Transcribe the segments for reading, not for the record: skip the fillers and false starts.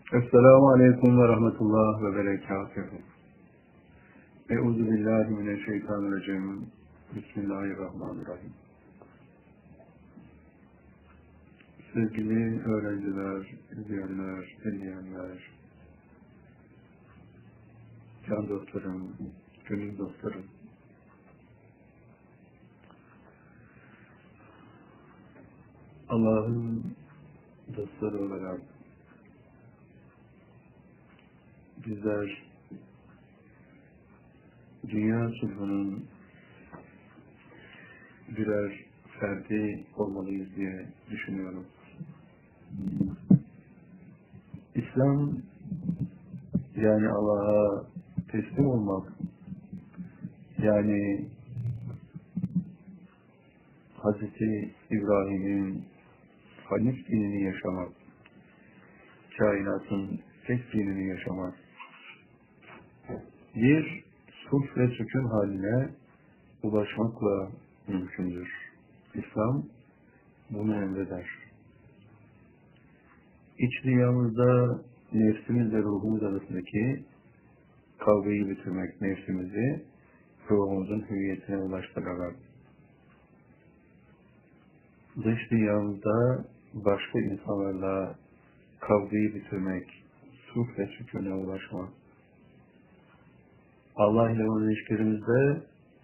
Esselamu Aleyküm ve Rahmetullah ve Berekatuhu. Euzubillahimineşşeytanirracim. Bismillahirrahmanirrahim. Sevgili öğrenciler, izleyenler, dinleyenler, can dostlarım, gönül dostlarım. Allah'ın dostları olarak bizler dünya sulhunun birer ferdi olmalıyız diye düşünüyorum. İslam yani Allah'a teslim olmak, yani Hazreti İbrahim'in Hanif dinini yaşamak, kainatın tek dinini yaşamak, bir sulh ve sükun haline ulaşmakla mümkündür. İslam bunu emreder. İç dünyamızda nefsimizle ruhumuz arasındaki kavgayı bitirmek, nefsimizi ruhumuzun hüviyetine ulaştırarak, dış dünyamızda başka insanlarla kavgayı bitirmek, sulh ve sükûne ulaşmak, Allah ile olan ilişkilerimizde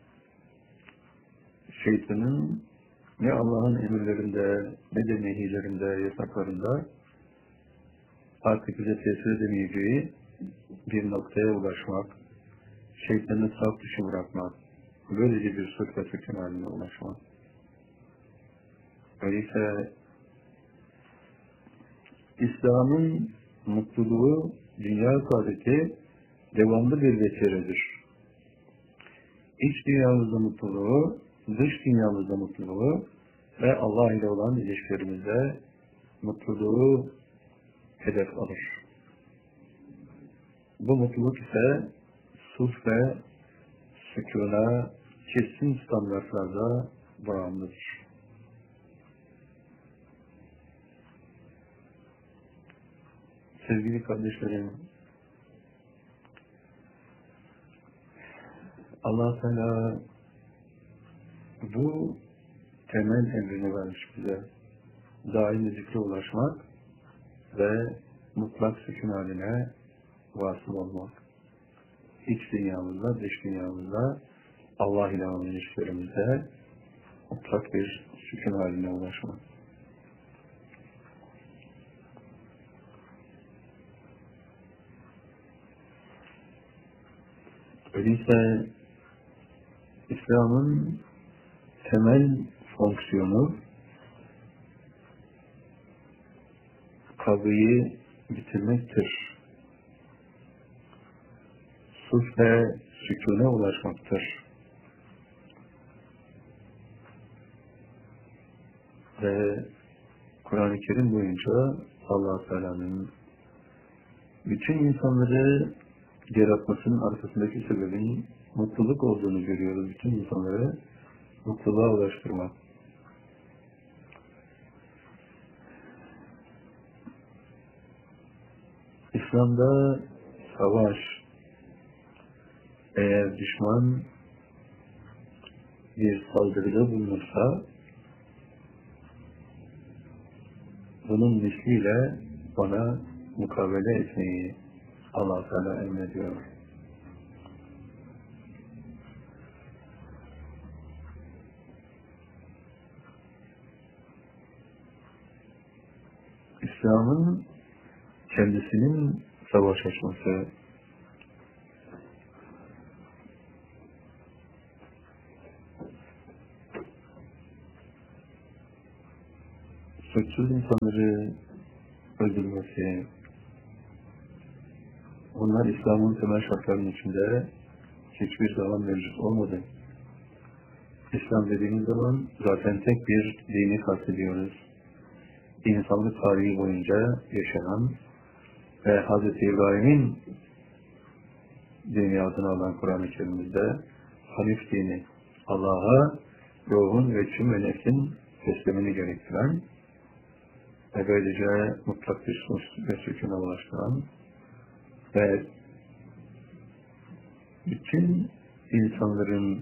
şeytanın ne Allah'ın emirlerinde ne de nehirlerinde, yasaklarında artık bize tesir edemeyeceği bir noktaya ulaşmak, şeytanı saf dışı bırakmak, böylece bir sulh ve sükûn haline ulaşmak. Öyleyse İslam'ın mutluluğu, dünya saadeti devamlı bir vesairedir. İç dünyamızda mutluluğu, dış dünyamızda mutluluğu ve Allah ile olan ilişkilerimizde mutluluğu hedef alır. Bu mutluluk ise sulh ve sükûna kesin standartlarda bağımlıdır. Sevgili kardeşlerim, Allah Teala bu temel emrini vermiş bize. Daimi zikre ulaşmak ve mutlak sükun haline vasıl olmak. İç dünyamızda, dış dünyamızda, Allah ile olan ilişkilerimizde mutlak bir sükun haline ulaşmak. Öyleyse İslam'ın temel fonksiyonu kavgayı bitirmektir. Sulh ve sükûne ulaşmaktır. Ve Kur'an-ı Kerim boyunca Allah-u Teala'nın bütün insanları yaratmasının arkasındaki sebebin mutluluk olduğunu görüyoruz. Bütün insanları mutluluğa ulaştırmak. İslam'da savaş, eğer düşman bir saldırıda bulunursa bunun misliyle bana mukabele etmeyi Allah Teala emrediyor. İslam'ın kendisinin savaş açması, suçsuz insanları öldürmesi, bunlar İslam'ın temel şartlarının içinde hiçbir zaman mevcut olmadı. İslam dediğimiz zaman zaten tek bir dini kastediyoruz. İnsanlık tarihi boyunca yaşanan ve Hz. İbrahim'in dünyasını alan Kur'an-ı Kerim'de Hanif dini, Allah'a ruhun ve tüm ve nefsin teslimini gerektiren ve böylece mutlak bir sus ve sükûna ulaştıran ve bütün insanların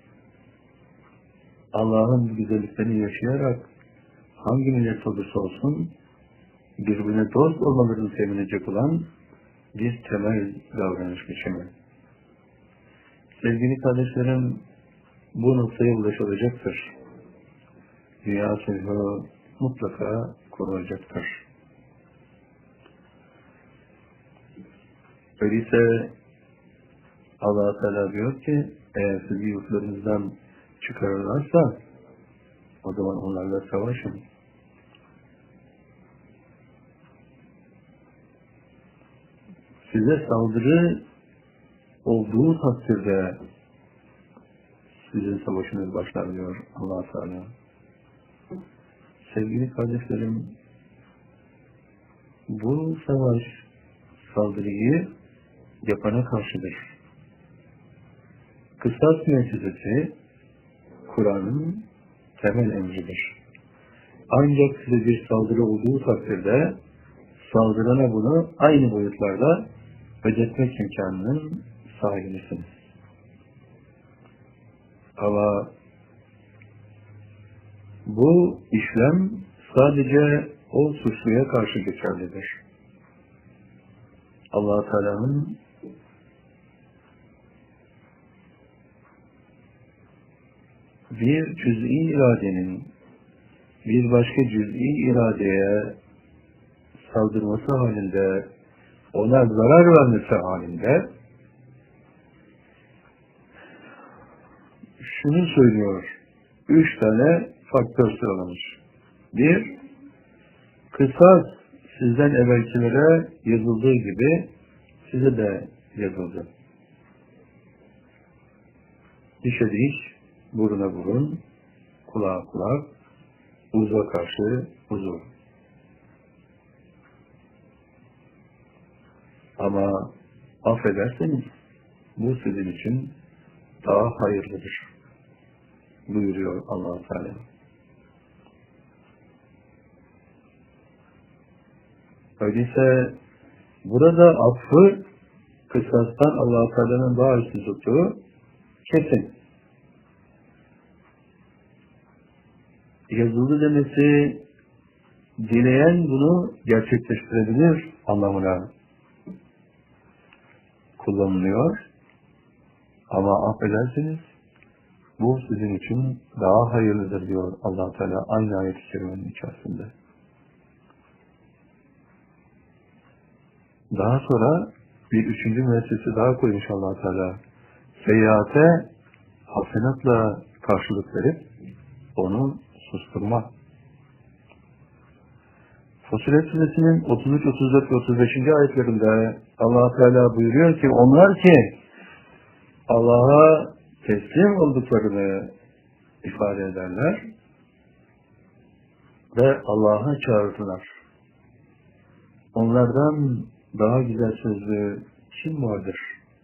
Allah'ın güzelliklerini yaşayarak hangi millet olursa olsun birbirine dost olmalarını temin edecek olan bir temel davranış biçimi. Sevgili kardeşlerim, bu noktaya ulaşılacaktır. Dünya sulhü mutlaka kurulacaktır. Öyleyse Allah-u Teala diyor ki, eğer sizi yurtlarınızdan çıkarırlarsa o zaman onlarla savaşın. Size saldırı olduğu takdirde sizin savaşınız başlar diyor Allah-u Teala. Sevgili kardeşlerim, bu savaş saldırıyı yapana karşıdır. Kısas müessesesi Kur'an'ın temel emridir. Ancak size bir saldırı olduğu takdirde saldırana bunu aynı boyutlarda ödetmek imkanının sahibisiniz. Ama bu işlem sadece o suçluya karşı geçerlidir. Allah-u Teala'nın bir cüz'i iradenin bir başka cüz'i iradeye saldırması halinde, ona zarar vermesi halinde şunu söylüyor. 3 tane faktör sıralamış. 1. Kısas sizden evvelkilere yazıldığı gibi size de yazıldı. Dişe diş, buruna burun, kulağa kulak, uza karşı uzuv. Ama affederseniz bu sizin için daha hayırlıdır buyuruyor Allah-u Teala. Öyleyse burada affı kısastan Allah-u Teala'nın daha üstün tuttuğu kesin. Yazılı demesi dileyen bunu gerçekleştirebilir anlamına kullanılıyor. Ama affedersiniz bu sizin için daha hayırlıdır diyor Allah Teala aynı ayet-i kerimenin içerisinde. Daha sonra bir üçüncü müessese daha koymuş Allah Teala. Seyyiate hasenatla karşılık verip onu susturma. Fussilet Suresi'nin 33, 34 ve 35. ayetlerinde Allah Teala buyuruyor ki onlar ki Allah'a teslim olduklarını ifade ederler ve Allah'a çağırdılar. Onlardan daha güzel sözlü kim vardır?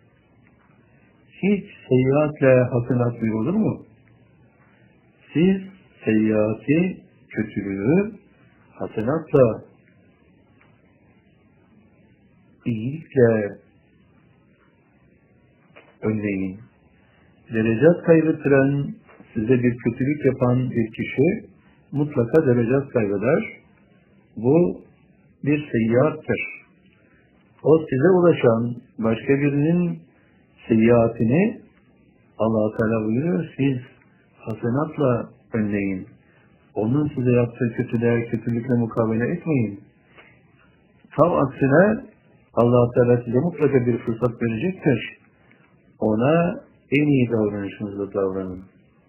Hiç seyyiatle hasenat buyurulur mu? Siz seyyiati, kötülüğü hasenatla, iyilikle önleyin. Derecat kaybettiren, size bir kötülük yapan bir kişi mutlaka derecat kaybeder. Bu bir seyyiattır. O size ulaşan başka birinin seyyiatini Allah-u Teala buyuruyor, siz hasenatla önleyin. Onun size yaptığı kötülükle mukabele etmeyin. Tam aksine Allah-u Teala size mutlaka bir fırsat verecektir. Ona en iyi davranışınızla davranın.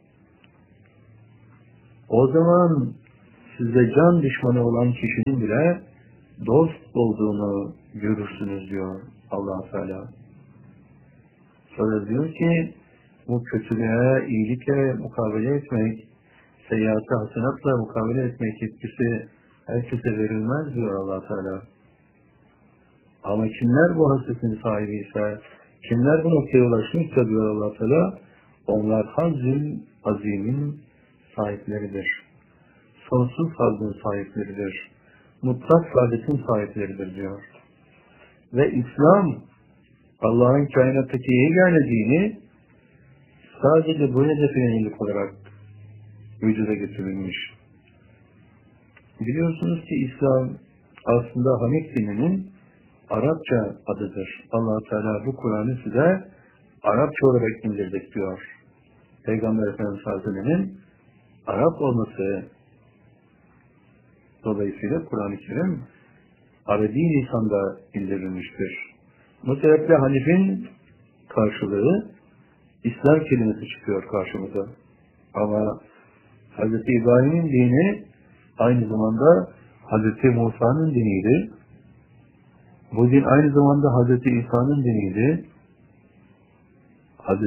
O zaman size can düşmanı olan kişinin bile dost olduğunu görürsünüz diyor Allah-u Teala. Sonra diyor ki bu kötülüğe iyilikle mukabele etmek, seyyiate hasenatla mukabele etmek yetkisi herkese verilmez diyor Allah Teala. Ama kimler bu hasretin sahibi ise, kimler bu noktaya ulaşmışsa diyor Allah Teala, onlar hazzün azimin sahipleridir. Sonsuz hazzın sahipleridir. mutlak saadetin sahipleridir diyor. Ve İslam, Allah'ın kainattaki yegane dini sadece bu hedefe yönelik olarak vücuda getirilmiş. Biliyorsunuz ki İslam aslında Hanif dininin Arapça adıdır. Allah Teala bu Kur'an'ı size Arapça olarak indirdik diyor. Peygamber Efendimiz Hazretleri'nin Arap olması dolayısıyla Kur'an-ı Kerim Arabi lisanda indirilmiştir. Bu sebeple Hanif'in karşılığı İslam kelimesi çıkıyor karşımıza. Ama Hz. İbrahim'in dini aynı zamanda Hz. Musa'nın diniydi. Bu din aynı zamanda Hz. İsa'nın diniydi. Hz.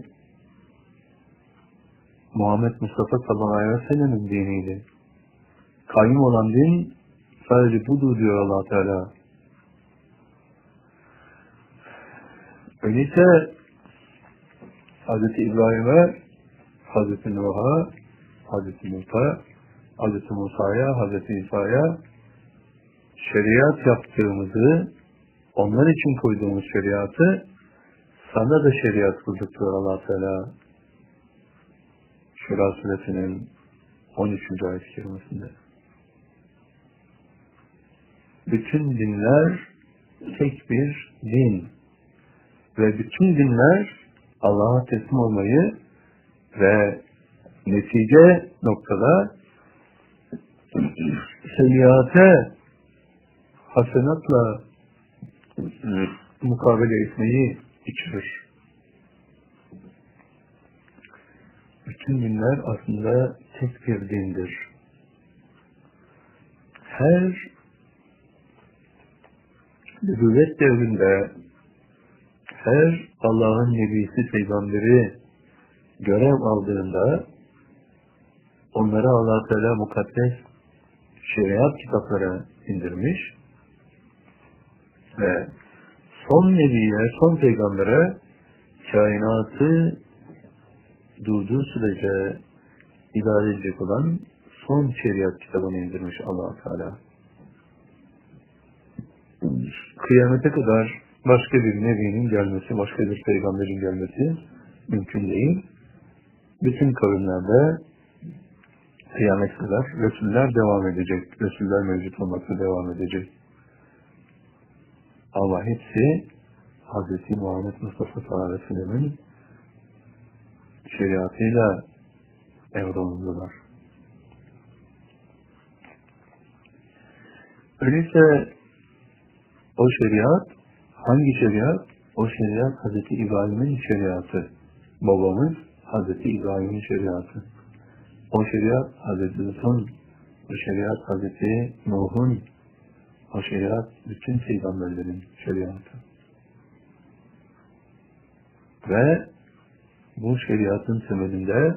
Muhammed Mustafa sallallahu aleyhi ve sellem'in diniydi. Kayyum olan din sadece budur diyor Allah Teala. Öyleyse Hz. İbrahim'e, Hz. Nuh'a, Hz. Musa, Hz. Musa'ya, Hz. İsa'ya şeriat yaptığımızı, onlar için koyduğumuz şeriatı sana da şeriat kıldık diyor Allah Teala. Şura Suresinin 13. ayet-i kerimesinde. Bütün dinler tek bir din ve bütün dinler Allah'a teslim olmayı ve netice noktada seyyiate hasenatla mukabele etmeyi içerir. Bütün dinler aslında tek bir dindir. Her nübüvvet devrinde her Allah'ın nebisi, peygamberi görev aldığında onlara Allah Teala mukaddes şeriat kitapları indirmiş ve son nebiye, son peygambere kainatı durduğu sürece idare edecek olan son şeriat kitabını indirmiş Allah Teala. Kıyamete kadar başka bir nebinin gelmesi, başka bir peygamberin gelmesi mümkün değil. Bütün kavimlerde kıyamet kadar Resuller devam edecek. Resuller mevcut olmakta devam edecek. Ama hepsi Hz. Muhammed Mustafa sallallahu aleyhi ve sellem'in şeriatıyla emrolundular. Öyleyse o şeriat, hangi şeriat? O şeriat Hz. İbrahim'in şeriatı. Babamız Hz. İbrahim'in şeriatı. O şeriat Hz. Musa'nın, o şeriat Hz. Nuh'un, o şeriat bütün peygamberlerin şeriatı. Ve bu şeriatın temelinde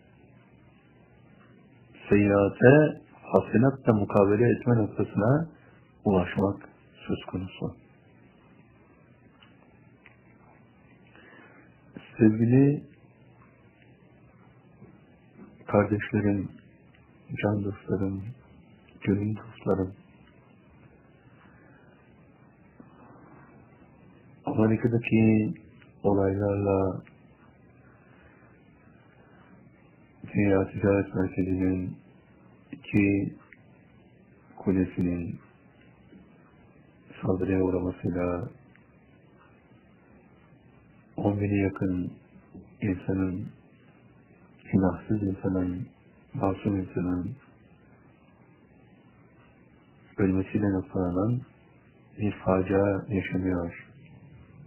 seyyiate hasenatla mukabele etme noktasına ulaşmak söz konusu. Sevgili kardeşlerim, can dostlarım, gönül dostlarım, Amerika'daki olaylarla Dünya Ticaret Merkezi'nin 2 kulesinin saldırıya uğramasıyla 10.000'e yakın insanın, günahsız insanın, masum insanın ölmesiyle noktalanan bir facia yaşanıyor.